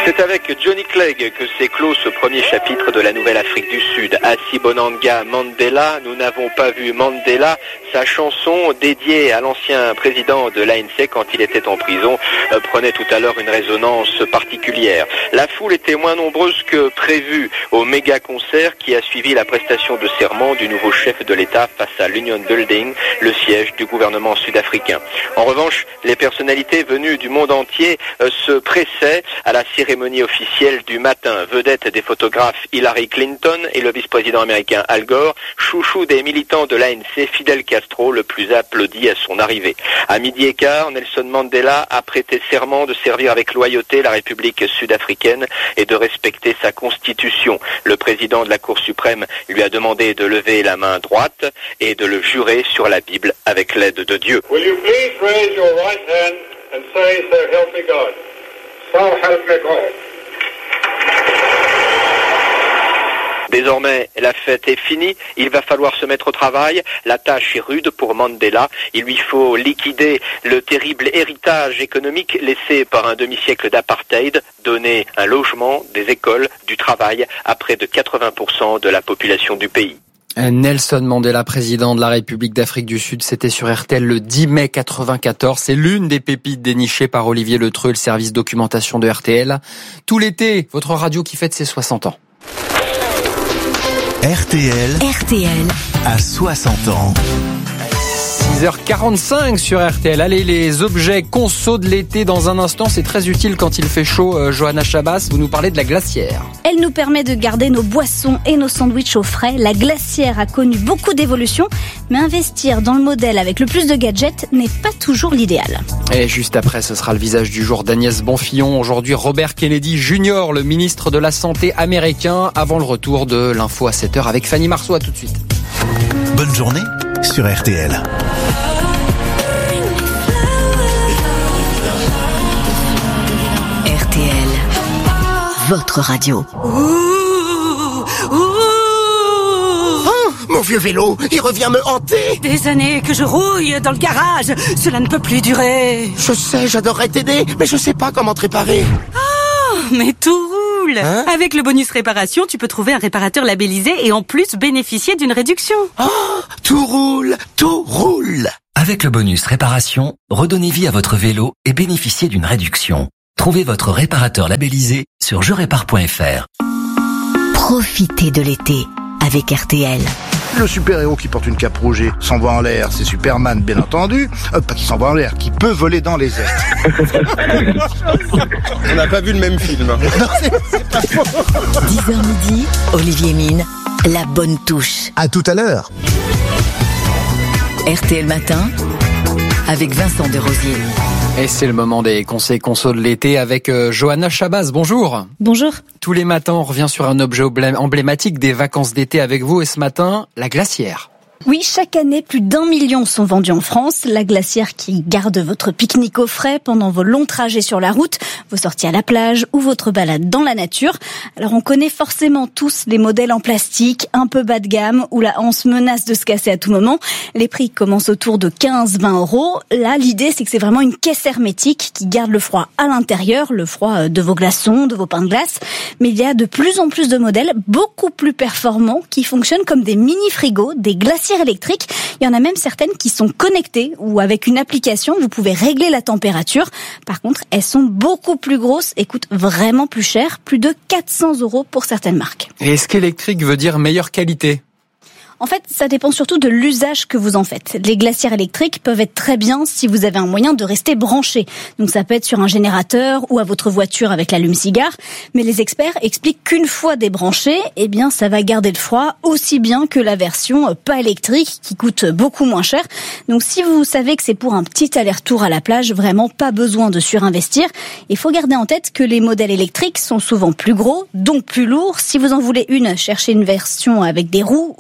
C'est avec Johnny Clegg que s'est clos ce premier chapitre de la Nouvelle-Afrique du Sud. Asibonanga Mandela, nous n'avons pas vu Mandela, sa chanson dédiée à l'ancien président de l'ANC quand il était en prison prenait tout à l'heure une résonance particulière. La foule était moins nombreuse que prévu au méga concert qui a suivi la prestation de serment du nouveau chef de l'État face à l'Union Building, le siège du gouvernement sud-africain. En revanche, les personnalités venues du monde entier se pressaient à la cérémonie officielle du matin. Vedette des photographes Hillary Clinton et le vice-président américain Al Gore, chouchou des militants de l'ANC, Fidel Castro, le plus applaudi à son arrivée. À midi et quart, Nelson Mandela a prêté serment de servir avec loyauté la République sud-africaine et de respecter sa constitution. Le président de la Cour suprême lui a demandé de lever la main droite et de le jurer sur la Bible avec l'aide de Dieu. Will you please raise your right hand and say, "So help me God." So help me God. Désormais, la fête est finie, il va falloir se mettre au travail. La tâche est rude pour Mandela. Il lui faut liquider le terrible héritage économique laissé par un demi-siècle d'apartheid, donner un logement, des écoles, du travail à près de 80% de la population du pays. Nelson Mandela, président de la République d'Afrique du Sud, c'était sur RTL le 10 mai 94. C'est l'une des pépites dénichées par Olivier Letreux, le service documentation de RTL. Tout l'été, votre radio qui fête ses 60 ans. RTL à 60 ans. 6h45 sur RTL. Allez, les objets conso de l'été dans un instant, c'est très utile quand il fait chaud. Johanna Chabas, vous nous parlez de la glacière. Elle nous permet de garder nos boissons et nos sandwichs au frais. La glacière a connu beaucoup d'évolutions, mais investir dans le modèle avec le plus de gadgets n'est pas toujours l'idéal. Et juste après, ce sera le visage du jour d'Agnès Bonfillon. Aujourd'hui, Robert Kennedy Jr., le ministre de la Santé américain, avant le retour de l'info à 7h avec Fanny Marceau. À tout de suite. Bonne journée sur RTL. RTL, votre radio. Mon vieux vélo, il revient me hanter. Des années que je rouille dans le garage, cela ne peut plus durer. Je sais, j'adorerais t'aider, mais je sais pas comment te réparer. Oh, mais tout roule. Avec le bonus réparation, tu peux trouver un réparateur labellisé et en plus bénéficier d'une réduction. Oh, tout roule, tout roule. Avec le bonus réparation, redonnez vie à votre vélo et bénéficiez d'une réduction. Trouvez votre réparateur labellisé sur jerépare.fr. Profitez de l'été avec RTL. Le super-héros qui porte une cape rouge et s'envoie en l'air, c'est Superman, bien entendu. Pas qui s'envoie en l'air, qui peut voler dans les airs. On n'a pas vu le même film. Non, c'est pas faux. 10h midi, Olivier Mine, la bonne touche. À tout à l'heure. RTL Matin, avec Vincent Desrosiers. Et c'est le moment des conseils conso de l'été avec Johanna Chabas. Bonjour. Bonjour. Tous les matins, on revient sur un objet emblématique des vacances d'été avec vous. Et ce matin, la glacière. Oui, chaque année, plus d'1 million sont vendus en France. La glacière qui garde votre pique-nique au frais pendant vos longs trajets sur la route, vos sorties à la plage ou votre balade dans la nature. Alors, on connaît forcément tous les modèles en plastique, un peu bas de gamme, où la anse menace de se casser à tout moment. Les prix commencent autour de 15-20 euros. Là, l'idée, c'est que c'est vraiment une caisse hermétique qui garde le froid à l'intérieur, le froid de vos glaçons, de vos pains de glace. Mais il y a de plus en plus de modèles beaucoup plus performants qui fonctionnent comme des mini-frigos, des glacières électriques. Il y en a même certaines qui sont connectées ou avec une application, vous pouvez régler la température. Par contre, elles sont beaucoup plus grosses et coûtent vraiment plus cher, plus de 400 euros pour certaines marques. Et est-ce qu'électrique veut dire meilleure qualité ? En fait, ça dépend surtout de l'usage que vous en faites. Les glacières électriques peuvent être très bien si vous avez un moyen de rester branché. Donc ça peut être sur un générateur ou à votre voiture avec l'allume-cigare. Mais les experts expliquent qu'une fois débranché, eh bien, ça va garder le froid aussi bien que la version pas électrique qui coûte beaucoup moins cher. Donc si vous savez que c'est pour un petit aller-retour à la plage, vraiment pas besoin de surinvestir. Il faut garder en tête que les modèles électriques sont souvent plus gros, donc plus lourds. Si vous en voulez une, cherchez une version avec des roues et un manche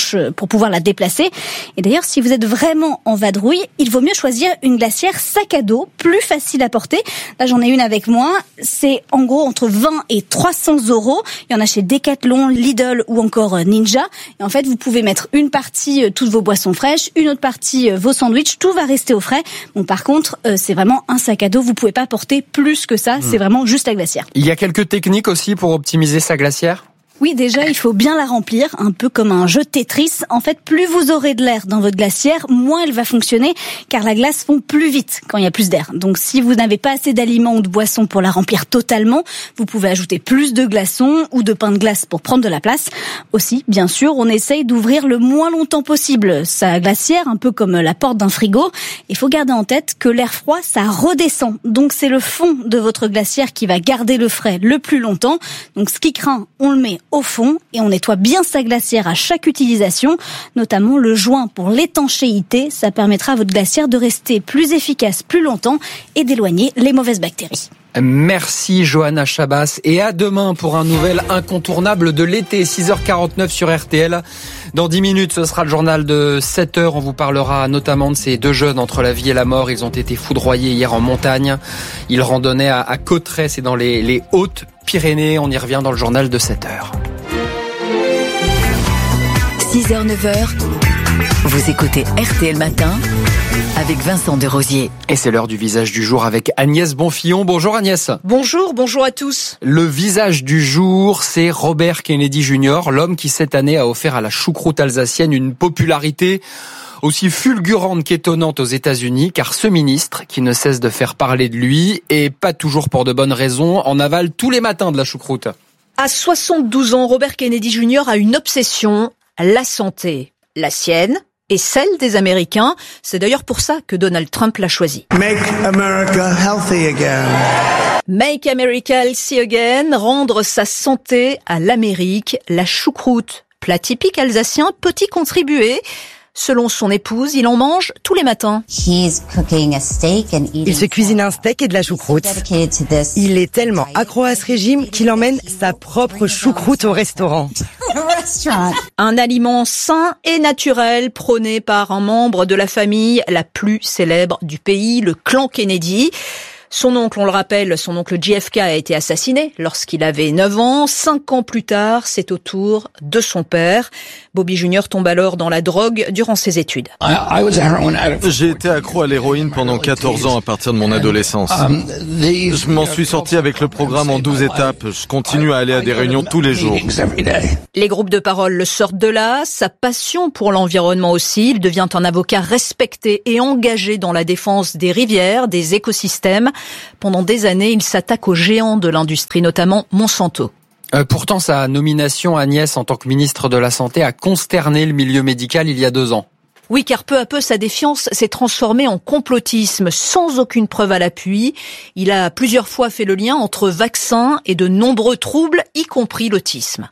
planche pour pouvoir la déplacer. Et d'ailleurs, si vous êtes vraiment en vadrouille, il vaut mieux choisir une glacière sac à dos, plus facile à porter. Là, j'en ai une avec moi. C'est en gros entre 20 et 300 €. Il y en a chez Decathlon, Lidl ou encore Ninja. Et en fait, vous pouvez mettre une partie toutes vos boissons fraîches, une autre partie vos sandwichs. Tout va rester au frais. Bon, par contre, c'est vraiment un sac à dos. Vous pouvez pas porter plus que ça. C'est vraiment juste la glacière. Il y a quelques techniques aussi pour optimiser sa glacière ? Oui, déjà, il faut bien la remplir, un peu comme un jeu Tetris. En fait, plus vous aurez de l'air dans votre glacière, moins elle va fonctionner, car la glace fond plus vite quand il y a plus d'air. Donc, si vous n'avez pas assez d'aliments ou de boissons pour la remplir totalement, vous pouvez ajouter plus de glaçons ou de pain de glace pour prendre de la place. Aussi, bien sûr, on essaye d'ouvrir le moins longtemps possible sa glacière, un peu comme la porte d'un frigo. Il faut garder en tête que l'air froid, ça redescend. Donc, c'est le fond de votre glacière qui va garder le frais le plus longtemps. Donc, ce qui craint, on le met au fond et on nettoie bien sa glacière à chaque utilisation, notamment le joint pour l'étanchéité. Ça permettra à votre glacière de rester plus efficace plus longtemps et d'éloigner les mauvaises bactéries. Merci Johanna Chabas et à demain pour un nouvel incontournable de l'été, 6h49 sur RTL. Dans 10 minutes, ce sera le journal de 7h. On vous parlera notamment de ces deux jeunes entre la vie et la mort. Ils ont été foudroyés hier en montagne. Ils randonnaient à Cauterets, c'est dans les Hautes-Pyrénées. On y revient dans le journal de 7h. 6h, 9h, vous écoutez RTL Matin avec Vincent Desrosiers. Et c'est l'heure du visage du jour avec Agnès Bonfillon. Bonjour Agnès. Bonjour à tous. Le visage du jour, c'est Robert Kennedy Jr., l'homme qui cette année a offert à la choucroute alsacienne une popularité aussi fulgurante qu'étonnante aux États-Unis, car ce ministre, qui ne cesse de faire parler de lui, et pas toujours pour de bonnes raisons, en avale tous les matins de la choucroute. À 72 ans, Robert Kennedy Jr. a une obsession, la santé. La sienne et celle des Américains. C'est d'ailleurs pour ça que Donald Trump l'a choisi. Make America healthy again. Make America healthy again, rendre sa santé à l'Amérique. La choucroute, plat typique alsacien, peut y contribuer. Selon son épouse, il en mange tous les matins. Il se cuisine un steak et de la choucroute. Il est tellement accro à ce régime qu'il emmène sa propre choucroute au restaurant. Un aliment sain et naturel prôné par un membre de la famille la plus célèbre du pays, le clan Kennedy. Son oncle, on le rappelle, son oncle JFK a été assassiné lorsqu'il avait 9 ans. 5 ans plus tard, c'est au tour de son père. Bobby Jr. tombe alors dans la drogue durant ses études. J'ai été accro à l'héroïne pendant 14 ans à partir de mon adolescence. Je m'en suis sorti avec le programme en 12 étapes. Je continue à aller à des réunions tous les jours. Les groupes de parole le sortent de là. Sa passion pour l'environnement aussi. Il devient un avocat respecté et engagé dans la défense des rivières, des écosystèmes. Pendant des années, il s'attaque aux géants de l'industrie, notamment Monsanto. Pourtant, sa nomination, Agnès, en tant que ministre de la Santé, a consterné le milieu médical il y a 2 ans. Oui, car peu à peu, sa défiance s'est transformée en complotisme, sans aucune preuve à l'appui. Il a plusieurs fois fait le lien entre vaccins et de nombreux troubles, y compris l'autisme.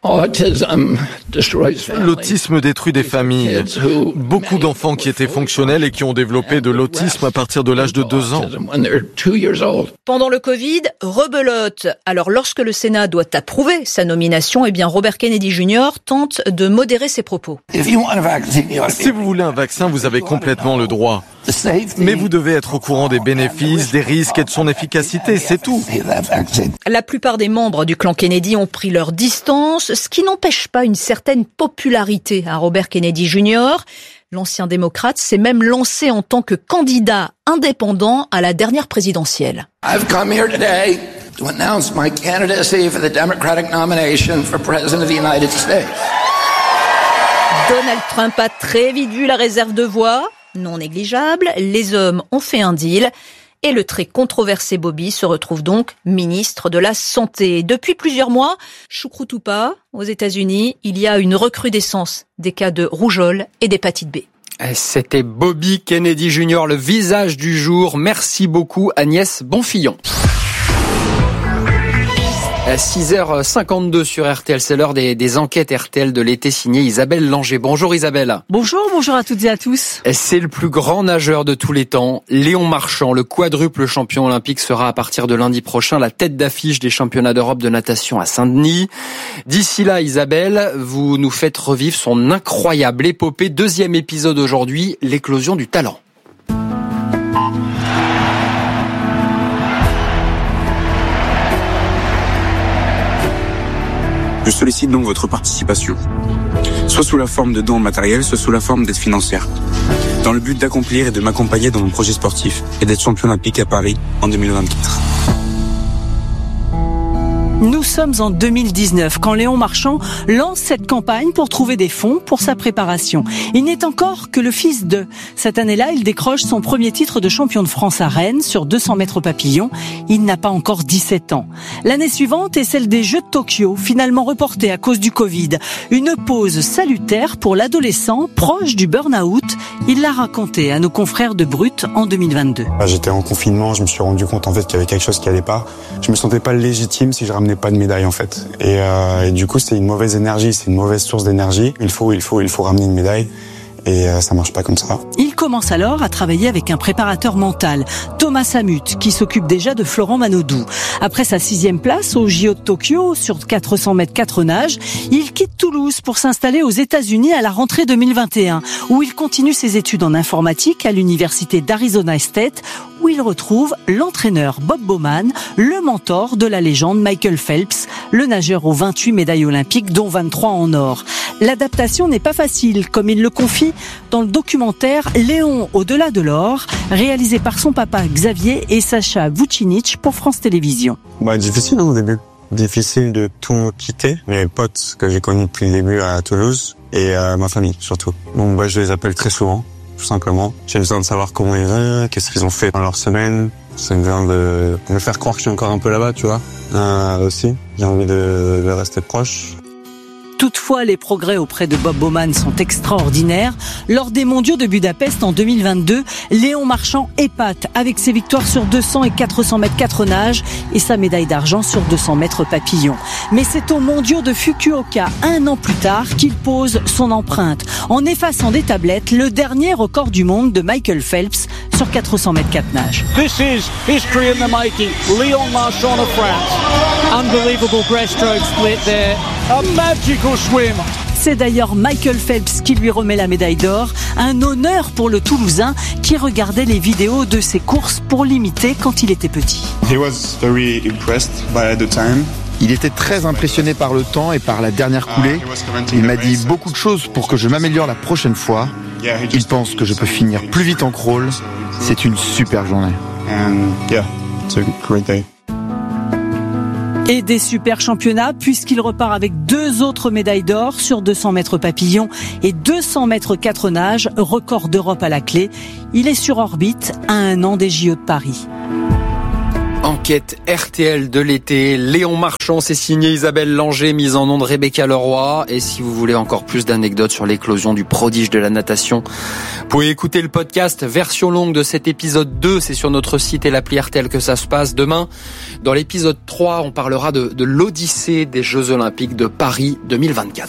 L'autisme détruit des familles. Beaucoup d'enfants qui étaient fonctionnels et qui ont développé de l'autisme à partir de l'âge de 2 ans. Pendant le Covid, rebelote. Alors, lorsque le Sénat doit approuver sa nomination, Robert Kennedy Jr. tente de modérer ses propos. Si vous voulez un vaccin, vous avez complètement le droit. Mais vous devez être au courant des bénéfices, des risques et de son efficacité, c'est tout. La plupart des membres du clan Kennedy ont pris leur distance, ce qui n'empêche pas une certaine popularité à Robert Kennedy Jr. L'ancien démocrate s'est même lancé en tant que candidat indépendant à la dernière présidentielle. I've come here today to announce my candidacy for the Democratic nomination for President of the United States. Donald Trump a très vite vu la réserve de voix, non négligeable. Les hommes ont fait un deal et le très controversé Bobby se retrouve donc ministre de la Santé. Depuis plusieurs mois, choucroute ou pas, aux États-Unis, il y a une recrudescence des cas de rougeole et d'hépatite B. C'était Bobby Kennedy Jr., le visage du jour. Merci beaucoup Agnès Bonfillon. 6h52 sur RTL, c'est l'heure des enquêtes RTL de l'été signée Isabelle Langer. Bonjour Isabelle. Bonjour à toutes et à tous. C'est le plus grand nageur de tous les temps, Léon Marchand, le quadruple champion olympique, sera à partir de lundi prochain la tête d'affiche des championnats d'Europe de natation à Saint-Denis. D'ici là, Isabelle, vous nous faites revivre son incroyable épopée. Deuxième épisode aujourd'hui, l'éclosion du talent. Je sollicite donc votre participation, soit sous la forme de dons matériels, soit sous la forme d'aide financière, dans le but d'accomplir et de m'accompagner dans mon projet sportif et d'être champion olympique à Paris en 2024. Nous sommes en 2019 quand Léon Marchand lance cette campagne pour trouver des fonds pour sa préparation. Il n'est encore que le fils de. Cette année-là, il décroche son premier titre de champion de France à Rennes sur 200 mètres papillon. Il n'a pas encore 17 ans. L'année suivante est celle des Jeux de Tokyo, finalement reportés à cause du Covid. Une pause salutaire pour l'adolescent proche du burn-out. Il l'a raconté à nos confrères de Brut en 2022. J'étais en confinement, je me suis rendu compte en fait qu'il y avait quelque chose qui allait pas. Je me sentais pas légitime si je ramenais pas de médaille en fait. Et du coup, c'est une mauvaise énergie, c'est une mauvaise source d'énergie. Il faut ramener une médaille. Et ça marche pas comme ça. Il commence alors à travailler avec un préparateur mental, Thomas Samut, qui s'occupe déjà de Florent Manodou. Après sa 6e place au JO de Tokyo sur 400 mètres 4 nages, il quitte Toulouse pour s'installer aux États-Unis à la rentrée 2021, où il continue ses études en informatique à l'université d'Arizona State, où il retrouve l'entraîneur Bob Bowman, le mentor de la légende Michael Phelps, le nageur aux 28 médailles olympiques, dont 23 en or. L'adaptation n'est pas facile, comme il le confie dans le documentaire Léon au-delà de l'or, réalisé par son papa Xavier et Sacha Vucinic pour France Télévisions. Difficile au début. Difficile de tout quitter. Mes potes que j'ai connus depuis le début à Toulouse et ma famille surtout. Donc je les appelle très souvent, tout simplement. J'ai besoin de savoir comment ils vont, qu'est-ce qu'ils ont fait dans leur semaine. C'est besoin de me faire croire que je suis encore un peu là-bas, tu vois. Aussi, j'ai envie de rester proche. Toutefois, les progrès auprès de Bob Bowman sont extraordinaires. Lors des mondiaux de Budapest en 2022, Léon Marchand épate avec ses victoires sur 200 et 400 mètres 4 nages et sa médaille d'argent sur 200 mètres papillon. Mais c'est aux mondiaux de Fukuoka, un an plus tard, qu'il pose son empreinte, en effaçant des tablettes le dernier record du monde de Michael Phelps sur 400 mètres 4 nages. This is history in the making. Léon Marchand of France. Unbelievable breaststroke split there. A magical swim. C'est d'ailleurs Michael Phelps qui lui remet la médaille d'or, un honneur pour le Toulousain qui regardait les vidéos de ses courses pour l'imiter quand il était petit. He was very impressed by the time. Il était très impressionné par le temps et par la dernière coulée. Il m'a dit beaucoup de choses pour que je m'améliore la prochaine fois. Il pense que je peux finir plus vite en crawl. C'est une super journée. It's a great day. Et des super championnats puisqu'il repart avec 2 autres médailles d'or sur 200 mètres papillon et 200 mètres 4 nages, record d'Europe à la clé. Il est sur orbite à 1 an des JO de Paris. Enquête RTL de l'été, Léon Marchand, c'est signé Isabelle Langer, mise en nom de Rebecca Leroy. Et si vous voulez encore plus d'anecdotes sur l'éclosion du prodige de la natation, vous pouvez écouter le podcast version longue de cet épisode 2, c'est sur notre site et l'appli RTL que ça se passe. Demain, dans l'épisode 3, on parlera de l'Odyssée des Jeux Olympiques de Paris 2024.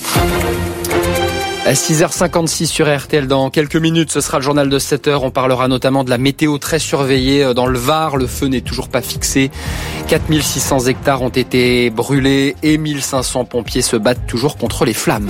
À 6h56 sur RTL, dans quelques minutes, ce sera le journal de 7h. On parlera notamment de la météo très surveillée dans le Var. Le feu n'est toujours pas fixé. 4600 hectares ont été brûlés et 1500 pompiers se battent toujours contre les flammes.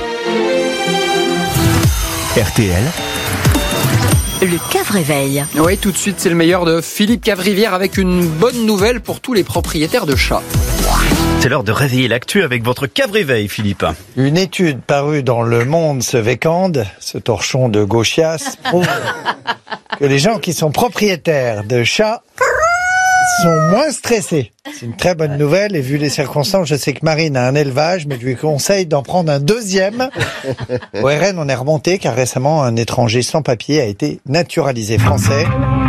RTL. Le Cave-Réveil. Oui, tout de suite, c'est le meilleur de Philippe Cavrivière avec une bonne nouvelle pour tous les propriétaires de chats. C'est l'heure de réveiller l'actu avec votre Cave-Réveil, Philippe. Une étude parue dans Le Monde ce week-end, ce torchon de gauchias, prouve que les gens qui sont propriétaires de chats sont moins stressés. C'est une très bonne nouvelle et vu les circonstances, je sais que Marine a un élevage, mais je lui conseille d'en prendre un deuxième. Au RN, on est remonté car récemment, un étranger sans papier a été naturalisé français.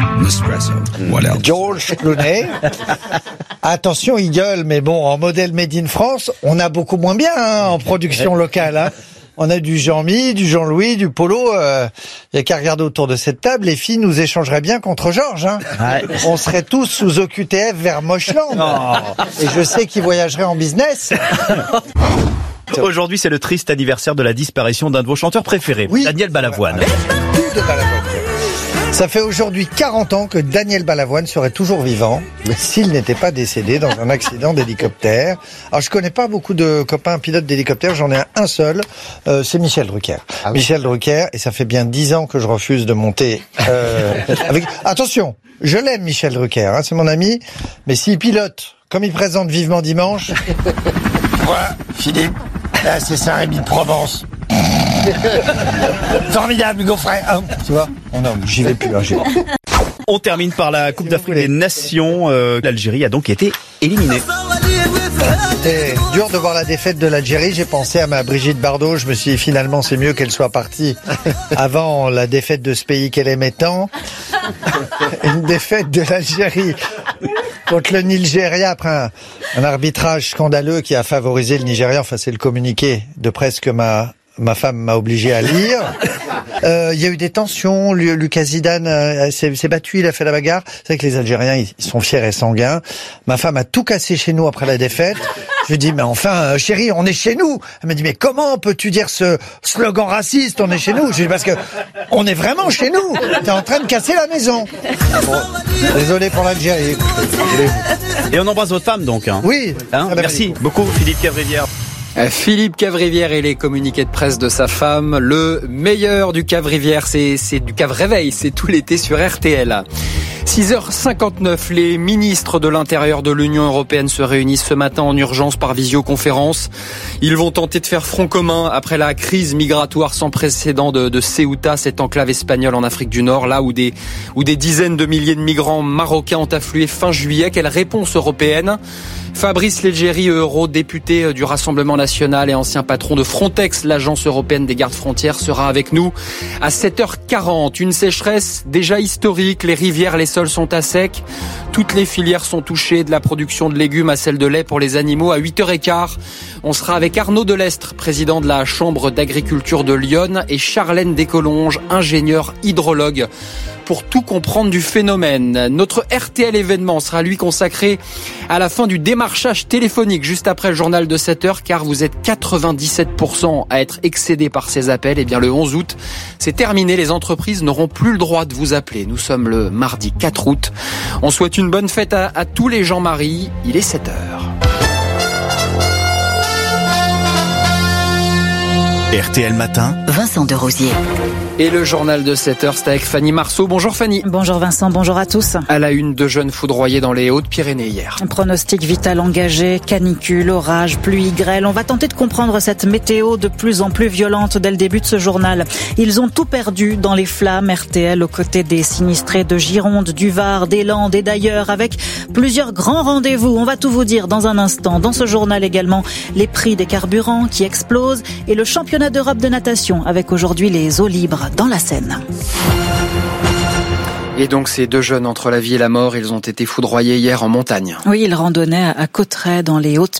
George Clooney. Attention, il gueule, mais bon, en modèle Made in France, on a beaucoup moins bien en production locale. On a du Jean-Mi, du Jean-Louis, du Polo. Il y a qu'à regarder autour de cette table. Les filles nous échangeraient bien contre Georges. Hein. Ouais. On serait tous sous OQTF vers Mochland. Oh. Et je sais qu'ils voyageraient en business. Aujourd'hui, c'est le triste anniversaire de la disparition d'un de vos chanteurs préférés, Daniel Balavoine. Ça fait aujourd'hui 40 ans que Daniel Balavoine serait toujours vivant s'il n'était pas décédé dans un accident d'hélicoptère. Alors je connais pas beaucoup de copains pilotes d'hélicoptère, j'en ai un seul, c'est Michel Drucker. Ah oui. Michel Drucker, et ça fait bien 10 ans que je refuse de monter avec... Attention, je l'aime Michel Drucker, hein, c'est mon ami, mais s'il pilote comme il présente Vivement Dimanche... Voilà, Philippe, là c'est Saint-Rémy de Provence. Formidable, Hugo Frey. Tu vois? Oh non, j'y vais plus. On termine par la Coupe d'Afrique des Nations. L'Algérie a donc été éliminée. C'était dur de voir la défaite de l'Algérie. J'ai pensé à ma Brigitte Bardot. Je me suis dit finalement c'est mieux qu'elle soit partie avant la défaite de ce pays qu'elle aimait tant. Une défaite de l'Algérie contre le Nigeria après un arbitrage scandaleux qui a favorisé le Nigeria. Enfin c'est le communiqué de presse que ma femme m'a obligé à lire. Il y a eu des tensions. Lucas Zidane s'est battu, il a fait la bagarre. C'est vrai que les Algériens, ils sont fiers et sanguins. Ma femme a tout cassé chez nous après la défaite. Je lui dis, mais enfin, chérie, on est chez nous. Elle m'a dit, mais comment peux-tu dire ce slogan raciste, on est chez nous? Je lui dis, parce que on est vraiment chez nous. T'es en train de casser la maison. Bon, désolé pour l'Algérie. Et on embrasse votre femme, donc. Hein. Oui. Hein, merci beaucoup, Philippe Cavrivière. Philippe Cavrivière et les communiqués de presse de sa femme. Le meilleur du Cavrivière, c'est du Cavréveil, c'est tout l'été sur RTL. 6h59, les ministres de l'Intérieur de l'Union européenne se réunissent ce matin en urgence par visioconférence. Ils vont tenter de faire front commun après la crise migratoire sans précédent de Ceuta, cette enclave espagnole en Afrique du Nord, là où des dizaines de milliers de migrants marocains ont afflué fin juillet. Quelle réponse européenne ? Fabrice Leggeri, eurodéputé du Rassemblement national et ancien patron de Frontex, l'agence européenne des gardes-frontières, sera avec nous à 7h40. Une sécheresse déjà historique, les rivières, les sols sont à sec. Toutes les filières sont touchées, de la production de légumes à celle de lait pour les animaux. À 8h15, on sera avec Arnaud Delestre, président de la Chambre d'agriculture de Lyon, et Charlène Descolonges, ingénieure hydrologue, pour tout comprendre du phénomène. Notre RTL événement sera lui consacré à la fin du démarchage téléphonique juste après le journal de 7h, car vous êtes 97% à être excédés par ces appels. Et bien le 11 août, c'est terminé, les entreprises n'auront plus le droit de vous appeler. Nous sommes le mardi 4 août. On souhaite une bonne fête à tous les Jean-Marie. Il est 7h. RTL Matin, Vincent Desrosiers. Et le journal de 7h, c'est avec Fanny Marceau. Bonjour Fanny. Bonjour Vincent, bonjour à tous. À la une, 2 jeunes foudroyés dans les Hautes-Pyrénées hier. Un pronostic vital engagé, canicule, orage, pluie, grêle. On va tenter de comprendre cette météo de plus en plus violente dès le début de ce journal. Ils ont tout perdu dans les flammes. RTL aux côtés des sinistrés de Gironde, du Var, des Landes et d'ailleurs, avec plusieurs grands rendez-vous. On va tout vous dire dans un instant. Dans ce journal également, les prix des carburants qui explosent et le championnat d'Europe de natation avec aujourd'hui les eaux libres dans la Seine. Et donc ces 2 jeunes entre la vie et la mort, ils ont été foudroyés hier en montagne. Oui, ils randonnaient à Cauterets dans les Hautes